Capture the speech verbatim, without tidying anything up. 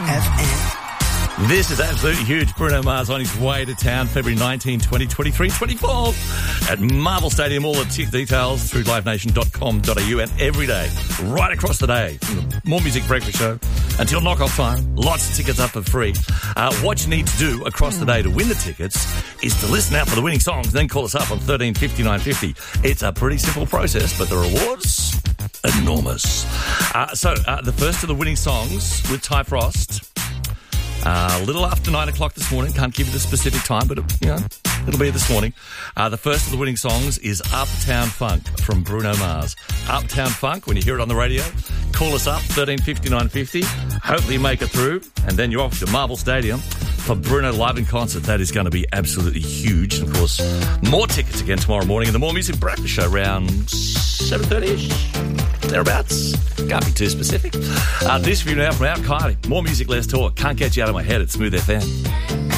F M. This is absolutely huge. Bruno Mars on his way to town, February nineteenth, twenty twenty-three twenty-four at Marvel Stadium. All the ticket details through live nation dot com dot a u, and every day, right across the day, from the More Music Breakfast Show until knock-off time, lots of tickets up for free. Uh, what you need to do across the day to win the tickets is to listen out for the winning songs, then call us up on thirteen fifty-nine fifty. It's a pretty simple process, but the rewards, enormous. Uh, so, uh, the first of the winning songs with Ty Frost, Uh, a little after nine o'clock this morning. Can't give you the specific time, but, it, you know, it'll be this morning. Uh, the first of the winning songs is Uptown Funk from Bruno Mars. Uptown Funk, when you hear it on the radio, call us up, thirteen fifty-nine fifty. Hopefully you make it through, and then you're off to Marvel Stadium for Bruno live in concert. That is going to be absolutely huge. And, of course, more tickets again tomorrow morning in the More Music Breakfast Show around seven thirty-ish. Thereabouts. Can't be too specific. Uh, this view now from Out Kylie. More music, less talk. Can't get you out of my head at Smooth F M.